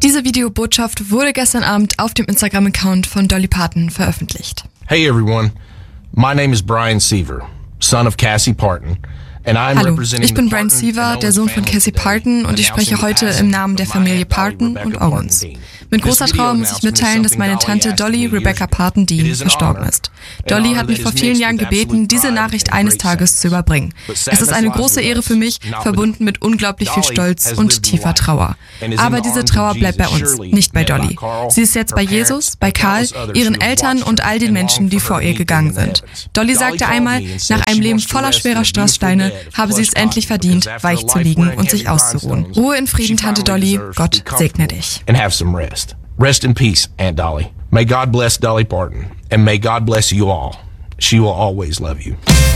Diese Videobotschaft wurde gestern Abend auf dem Instagram-Account von Dolly Parton veröffentlicht. Hey everyone, my name is Brian Seaver, son of Cassie Parton. Hallo, ich bin Brian Seaver, der Sohn von Cassie Parton, und ich spreche heute im Namen der Familie Parton und Owens. Mit großer Trauer muss ich mitteilen, dass meine Tante Dolly Rebecca Parton Dean verstorben ist. Dolly hat mich vor vielen Jahren gebeten, diese Nachricht eines Tages zu überbringen. Es ist eine große Ehre für mich, verbunden mit unglaublich viel Stolz und tiefer Trauer. Aber diese Trauer bleibt bei uns, nicht bei Dolly. Sie ist jetzt bei Jesus, bei Karl, ihren Eltern und all den Menschen, die vor ihr gegangen sind. Dolly sagte einmal, nach einem Leben voller schwerer Strasssteine habe sie es endlich verdient, weich zu liegen und sich auszuruhen. Ruhe in Frieden, Tante Dolly. Gott segne dich. Rest in peace, Aunt Dolly. May God bless Dolly Parton, and may God bless you all. She will always love you.